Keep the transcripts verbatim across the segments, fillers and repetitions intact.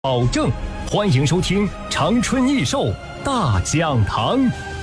保证，欢迎收听长春益寿大讲堂。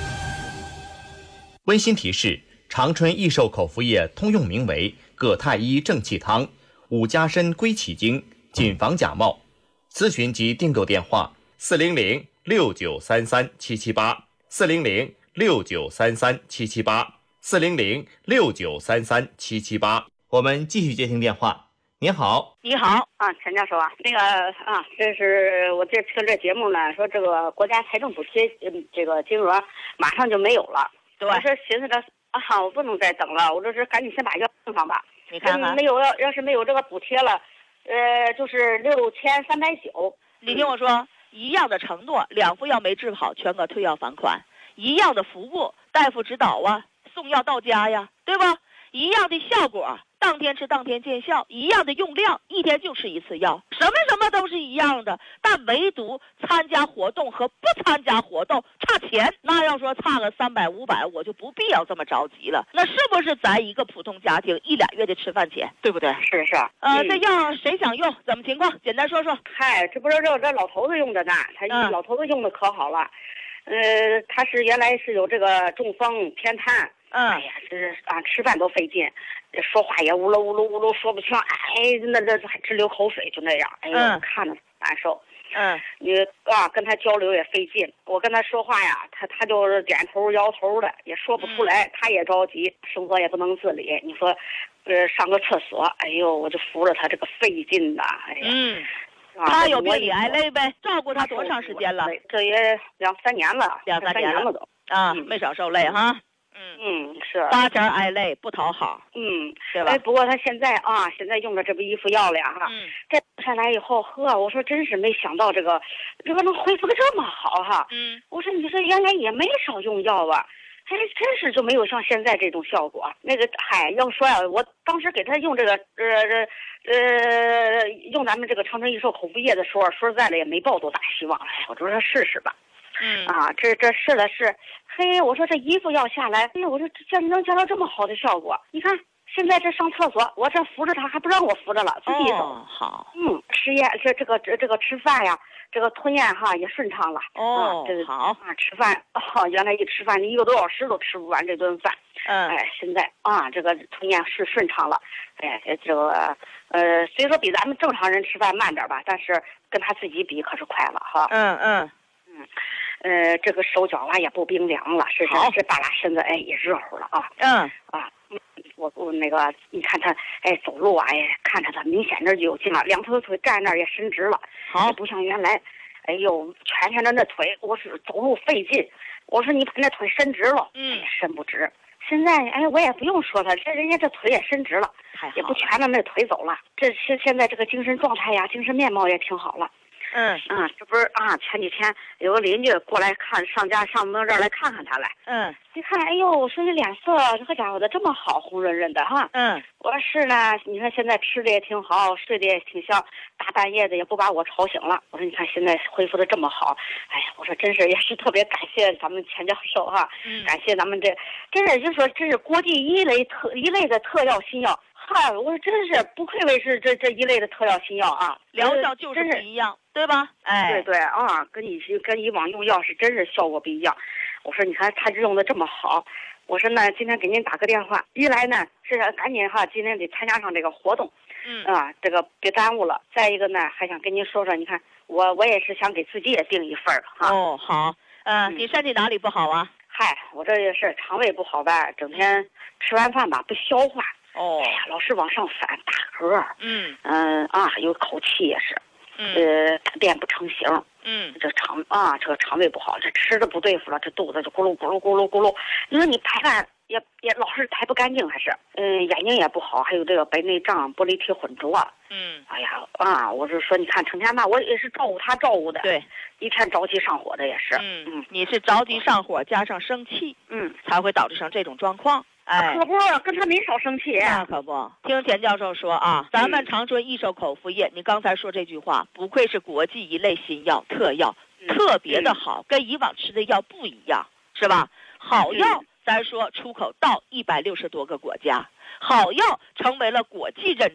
温馨提示：长春益寿口服液通用名为葛太医正气汤、五加参归气经，谨防假冒。咨询及订购电话：四零零六九三三七七八，四零零六九三三七七八，四零零六九三三七七八。我们继续接听电话。您好， 你好啊，陈教授啊，那个啊，这是我这听这节目呢，说这个国家财政补贴，嗯，这个金额马上就没有了。对，我说寻思着啊，我不能再等了，我这是赶紧先把药弄上吧。 你看看， 没有要要是没有这个补贴了，呃，就是六千三百九。 你听我说，嗯、一样的承诺，两副药没治好，全额退药返款；一样的服务，大夫指导啊，送药到家呀，对吧？一样的效果，当天吃当天见效，一样的用量，一天就吃一次药，什么什么都是一样的，但唯独参加活动和不参加活动差钱。那要说差个三百五百，我就不必要这么着急了。那是不是咱一个普通家庭一俩月的吃饭钱，对不对？ 是是。 呃， 嗯、 这药谁想用？怎么情况？简单说说。 嗨，这不是这这老头子用的呢，他、嗯、老头子用的可好了。呃，他是原来是有这个中风偏瘫。 嗯， 哎呀，这是啊，吃饭都费劲，说话也呜噜呜噜呜噜说不清，哎，那那还直流口水，就那样，哎呦，嗯、看着难受。 嗯， 你啊，跟他交流也费劲，我跟他说话呀，他他就是点头摇头的，也说不出来，嗯、他也着急，生活也不能自理。你说，呃，上个厕所，哎呦，我就扶着他这个费劲呐，哎呀。 嗯。他有病理癌类呗？照顾他多长时间了？ 这也两三年了， 两三年了都啊，嗯、没少受累哈。 嗯嗯，是八成挨累不讨好， 嗯， 对吧？ 哎，不过他现在啊，现在用的这不一副药了哈， 嗯， 这下来以后，呵，我说真是没想到这个，这个能恢复的这么好哈， 嗯， 我说你说原来也没少用药啊，还真是就没有像现在这种效果。那个嗨，要说呀、啊，我当时给他用这个呃呃用咱们这个长春益寿口服液的时候，说实在的也没抱多大希望，哎，我就说试试吧。 嗯啊，这这试了试，嘿，我说这一副药下来，哎呀，我说这能见到这么好的效果。你看现在这上厕所，我这扶着他还不让我扶着了，自己走。 哦，好。 嗯，吃咽这这个这这个吃饭呀，这个吞咽哈也顺畅了。 哦， 啊、这好啊，吃饭啊，原来一吃饭一个多小时都吃不完这顿饭。 嗯， 哎，现在啊，这个吞咽是顺畅了。哎，这个呃，虽说比咱们正常人吃饭慢点吧，但是跟他自己比可是快了哈。 嗯嗯嗯。呃，这个手脚啊也不冰凉了，是是是，扒拉身子哎也热乎了啊。 嗯啊，我我那个你看他哎走路啊哎，看着他明显这就有劲了，两条腿站那儿也伸直了， 好， 不像原来，哎呦全天的那腿我是走路费劲，我说你把那腿伸直了， 嗯， 伸不直。现在哎我也不用说他，这人家这腿也伸直了，也不全着那腿走了，这是现在这个精神状态呀，精神面貌也挺好了。 嗯啊，这不是啊，前几天有个邻居过来看，上家上门这儿来看看他来。 嗯， 一看，哎呦，我说你脸色这个家伙的这么好，红润润的哈。 嗯， 我说是呢，你看现在吃的也挺好，睡的也挺香，大半夜的也不把我吵醒了。我说你看现在恢复的这么好，哎呀，我说真是也是特别感谢咱们钱教授哈， 嗯、 感谢咱们这，真是就说这是国际一类特一类的特药新药。嗨，我说真是不愧为是这这一类的特药新药啊， 疗效就是不一样，对吧？哎， 对对啊，跟以跟以往用药是真是效果不一样。我说你看他用的这么好，我说呢今天给您打个电话，一来呢是赶紧哈，今天得参加上这个活动， 嗯啊，这个别耽误了。再一个呢，还想跟您说说，你看我我也是想给自己也订一份儿哈。 哦，好，呃、嗯，你身体哪里不好啊？ 嗨，我这也是肠胃不好吧，整天吃完饭吧不消化。 哦， 哎呀，老是往上反，打嗝。 嗯嗯啊，有口气也是， 嗯呃，大便不成形。 嗯， 这肠啊，这个肠胃不好，这吃的不对付了，这肚子就咕噜咕噜咕噜咕噜。你说你排饭也也老是排不干净，还是嗯眼睛也不好，还有这个白内障、玻璃体混浊。 嗯， 哎呀啊，我是说，你看成天吧，我也是照顾他照顾的， 对， 一天着急上火的也是。 嗯嗯，你是着急上火加上生气， 嗯， 才会导致成这种状况。哎， 可不，跟他没少生气。 那可不，听钱教授说啊，咱们长春益寿口服液，你刚才说这句话，不愧是国际一类新药特药，特别的好，跟以往吃的药不一样，是吧？好药，咱说出口到一百六十多个国家，好药成为了国际认证，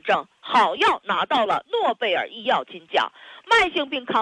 好药拿到了诺贝尔医药金奖，慢性病康